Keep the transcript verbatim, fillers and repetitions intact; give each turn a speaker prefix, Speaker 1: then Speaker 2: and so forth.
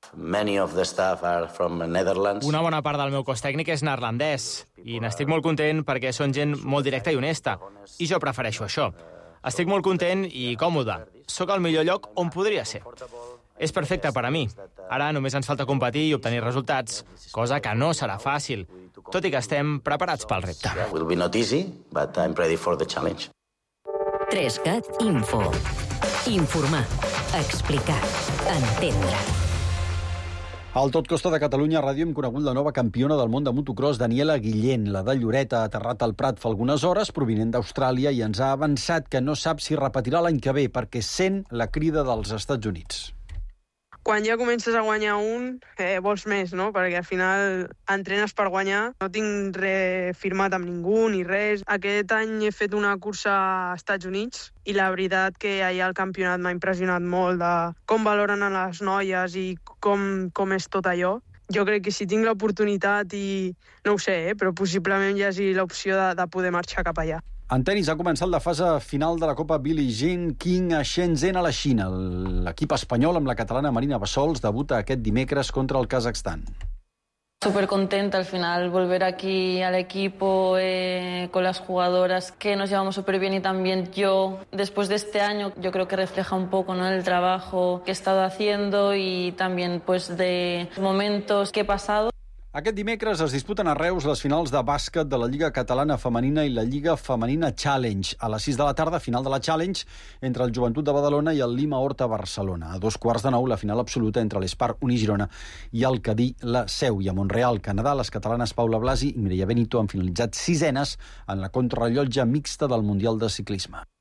Speaker 1: Many of the staff are from Netherlands.
Speaker 2: Una bona part del meu cos tècnic és neerlandès i n'estic molt content perquè són gent molt directa i honesta. I jo prefereixo això. Estic molt content i còmode. Sóc al millor lloc on podria ser. És perfecte per a mi. Ara només ens falta competir i obtenir resultats, cosa que no serà fàcil, tot i que estem preparats pel repte.
Speaker 1: Yeah, will be not easy, but I'm ready for the challenge.
Speaker 3: Trescat Info. Informar, explicar, entendre.
Speaker 4: Al Tot Costa de Catalunya Ràdio hem conegut la nova campiona del món de motocross, Daniela Guillén. La de Lloret ha aterrat al Prat fa algunes hores, provinent d'Austràlia, i ens ha avançat que no sap si repetirà l'any que ve, perquè sent la crida dels Estats Units.
Speaker 5: Quan ja comences a guanyar un, eh, vols més, no? Perquè al final entrenes per guanyar. No tinc res firmat amb ningú ni res. Aquest any he fet una cursa als Estats Units i la veritat que allà el campionat m'ha impressionat molt de com valoren a les noies i com, com és tot allò. Jo crec que si tinc l'oportunitat i no ho sé, eh, però possiblement hi hagi l'opció de, de poder marxar cap allà.
Speaker 4: En tenis ha començat la fase final de la Copa Billie Jean King a Shenzhen, a la Xina. L'equip espanyol amb la catalana Marina Bassols debuta aquest dimecres contra el Kazakhstan.
Speaker 6: Súper contenta al final volver aquí al equipo eh, con las jugadoras que nos llevamos súper bien y también yo después de este año yo creo que refleja un poco, ¿no?, el trabajo que he estado haciendo y también pues de momentos que he pasado.
Speaker 4: Aquest dimecres es disputen a Reus les finals de bàsquet de la Lliga Catalana Femenina i la Lliga Femenina Challenge. A les sis de la tarda, final de la Challenge entre el Joventut de Badalona i el Lima Horta Barcelona. A dos quarts de nou, la final absoluta entre l'Espar Unigirona i el Cadí La Seu. I a Montreal, Canadà, les catalanes Paula Blasi i Mireia Benito han finalitzat sisenes en la contrarellotge mixta del Mundial de Ciclisme.